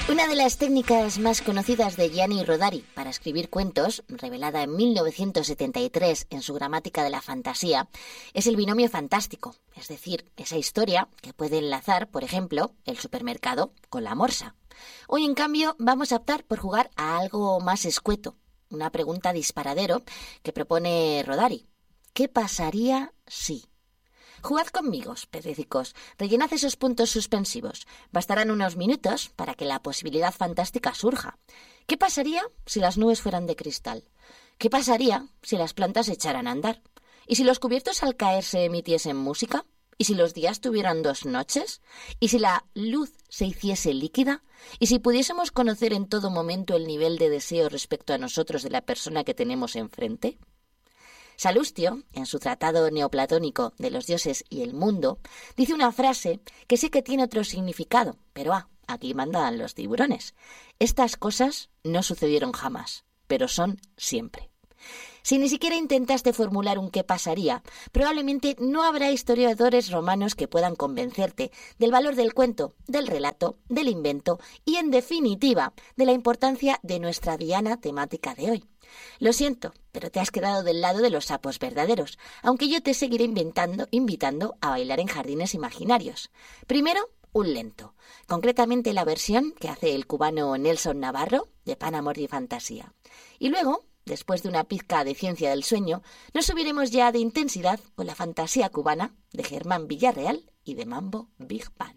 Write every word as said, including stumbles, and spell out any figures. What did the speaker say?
Una de las técnicas más conocidas de Gianni Rodari para escribir cuentos, revelada en mil novecientos setenta y tres en su Gramática de la Fantasía, es el binomio fantástico, es decir, esa historia que puede enlazar, por ejemplo, el supermercado con la morsa. Hoy, en cambio, vamos a optar por jugar a algo más escueto, una pregunta disparadero que propone Rodari. ¿Qué pasaría si...? Jugad conmigo, pececicos, rellenad esos puntos suspensivos. Bastarán unos minutos para que la posibilidad fantástica surja. ¿Qué pasaría si las nubes fueran de cristal? ¿Qué pasaría si las plantas echaran a andar? ¿Y si los cubiertos al caerse emitiesen música? ¿Y si los días tuvieran dos noches? ¿Y si la luz se hiciese líquida? ¿Y si pudiésemos conocer en todo momento el nivel de deseo respecto a nosotros de la persona que tenemos enfrente? Salustio, en su tratado neoplatónico de los dioses y el mundo, dice una frase que sí que tiene otro significado, pero ah, aquí mandan los tiburones. Estas cosas no sucedieron jamás, pero son siempre. Si ni siquiera intentaste formular un qué pasaría, probablemente no habrá historiadores romanos que puedan convencerte del valor del cuento, del relato, del invento y, en definitiva, de la importancia de nuestra diana temática de hoy. Lo siento, pero te has quedado del lado de los sapos verdaderos, aunque yo te seguiré inventando, invitando a bailar en jardines imaginarios. Primero, un lento, concretamente la versión que hace el cubano Nelson Navarro de Pan, Amor y Fantasía. Y luego, después de una pizca de ciencia del sueño, nos subiremos ya de intensidad con la fantasía cubana de Germán Villarreal y de Mambo Big Band.